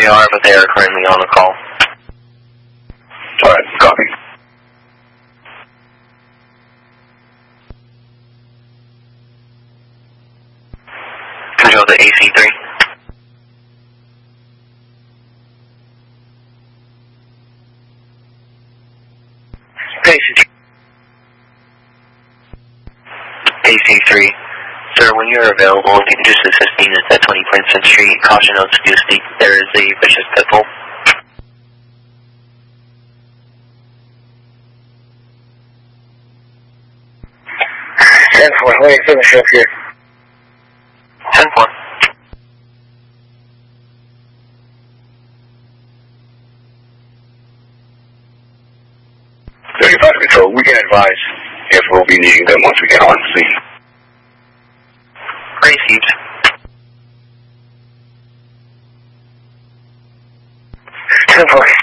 They are, but they are currently on a call. Alright, copy. Control to AC3. AC3. Sir, when you're available, if you can just assist me at 20 Princeton Street, caution on speed steep. There is a vicious pit bull. 10-4, let me finish up here. 10-4. Control, we can advise if we'll be needing them once we get on scene. Received. 10-4.